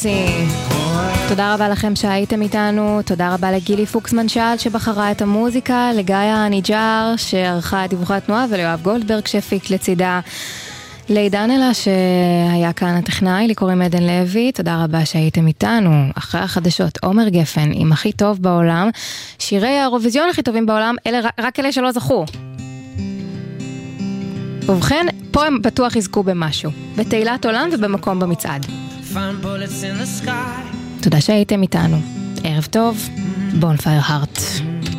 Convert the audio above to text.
תודה רבה לכם שהייתם איתנו, תודה רבה לגילי פוקסמן שאל שבחרה את המוזיקה, לגיא הניג'ר שערכה את דיווחי התנועה וליואב גולדברג שהפיק לצידה, לעידן אלה שהיה כאן הטכנאי, לי קוראים עדן לוי, תודה רבה שהייתם איתנו. אחרי החדשות עומר גפן עם הכי טוב בעולם, שירי האירוויזיון הכי טובים בעולם, רק אלה שלא זכו. ובכן, פה הם בטוח יזכו במשהו, בתהילת עולם ובמקום במצעד. תודה שהייתם איתנו, ערב טוב, בונפייר הארט.